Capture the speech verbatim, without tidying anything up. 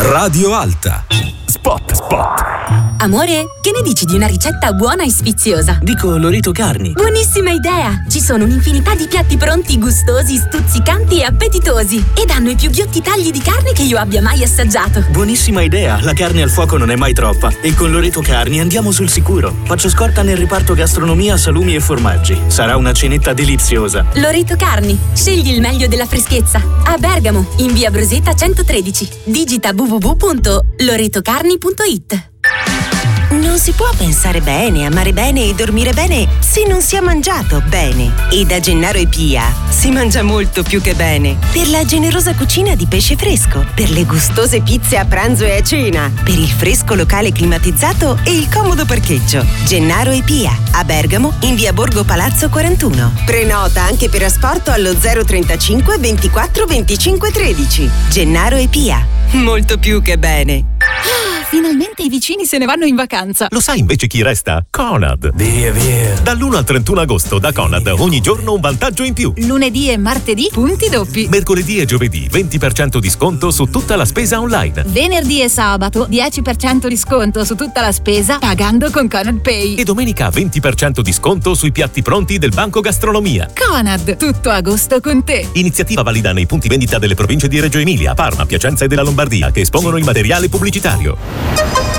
Radio Alta. Spot, spot. Amore, che ne dici di una ricetta buona e sfiziosa? Dico Loreto Carni. Buonissima idea! Ci sono un'infinità di piatti pronti, gustosi, stuzzicanti e appetitosi. Ed hanno i più ghiotti tagli di carne che io abbia mai assaggiato. Buonissima idea, la carne al fuoco non è mai troppa. E con Loreto Carni andiamo sul sicuro. Faccio scorta nel reparto gastronomia, salumi e formaggi. Sarà una cenetta deliziosa. Loreto Carni, scegli il meglio della freschezza. A Bergamo, in via Broseta centotredici. Digita w w w punto loretocarni punto it. Non si può pensare bene, amare bene e dormire bene se non si è mangiato bene. E da Gennaro e Pia si mangia molto più che bene. Per la generosa cucina di pesce fresco, per le gustose pizze a pranzo e a cena, per il fresco locale climatizzato e il comodo parcheggio. Gennaro e Pia, a Bergamo, in via Borgo Palazzo quarantuno. Prenota anche per asporto allo zero trentacinque ventiquattro venticinque tredici. Gennaro e Pia, molto più che bene. Finalmente i vicini se ne vanno in vacanza. Lo sai invece chi resta? Conad. Via, via. Dall'primo al trentuno agosto da Conad ogni giorno un vantaggio in più. Lunedì e martedì punti doppi. Mercoledì e giovedì venti per cento di sconto su tutta la spesa online. Venerdì e sabato dieci per cento di sconto su tutta la spesa pagando con Conad Pay. E domenica venti per cento di sconto sui piatti pronti del Banco Gastronomia. Conad, tutto agosto con te. Iniziativa valida nei punti vendita delle province di Reggio Emilia, Parma, Piacenza e della Lombardia che espongono il materiale pubblicitario.